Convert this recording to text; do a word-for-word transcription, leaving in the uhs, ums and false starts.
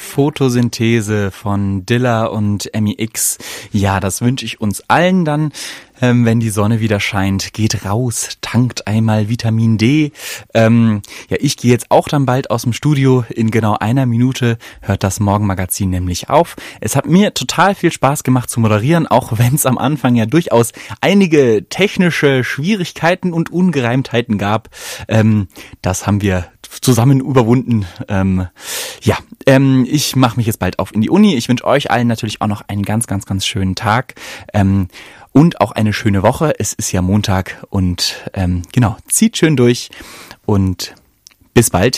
Photosynthese von Dilla und M I X. Ja, das wünsche ich uns allen dann, ähm, wenn die Sonne wieder scheint. Geht raus, tankt einmal Vitamin D. Ähm, ja, ich gehe jetzt auch dann bald aus dem Studio. In genau einer Minute hört das Morgenmagazin nämlich auf. Es hat mir total viel Spaß gemacht zu moderieren, auch wenn es am Anfang ja durchaus einige technische Schwierigkeiten und Ungereimtheiten gab. Ähm, das haben wir zusammen überwunden. Ähm, ja, ähm, ich mache mich jetzt bald auf in die Uni. Ich wünsche euch allen natürlich auch noch einen ganz, ganz, ganz schönen Tag ähm, und auch eine schöne Woche. Es ist ja Montag und ähm, genau, zieht schön durch und bis bald.